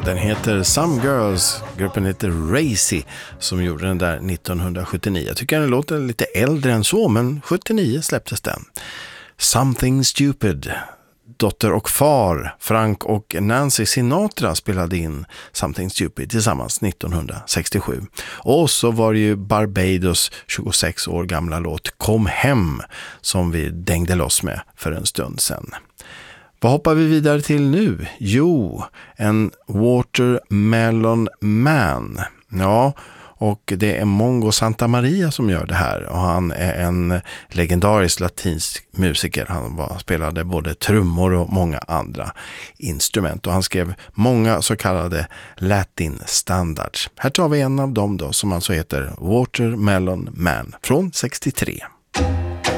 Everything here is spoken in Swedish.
Den heter Some Girls, gruppen heter Racy som gjorde den där 1979. Jag tycker den låter lite äldre än så, men 79 släpptes den. Something Stupid. Dotter och far, Frank och Nancy Sinatra, spelade in Something Stupid tillsammans 1967. Och så var det ju Barbados 26 år gamla låt Kom hem som vi dängde loss med för en stund sedan. Vad hoppar vi vidare till nu? Jo, en Watermelon Man. Ja, och det är Mongo Santa Maria som gör det här. Och han är en legendarisk latinsk musiker. Han spelade både trummor och många andra instrument. Och han skrev många så kallade Latin standards. Här tar vi en av dem då som alltså heter Watermelon Man från 63.